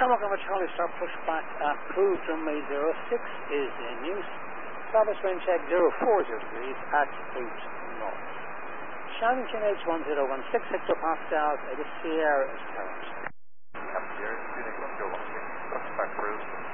Shamrock Number Charlie Star pushback approved runway 06 is in use. Service wind check 040 degrees at 8 knots. Shannon H1016 hectopascals, it is Sierra is current. Sierra, 2 Pushback approved.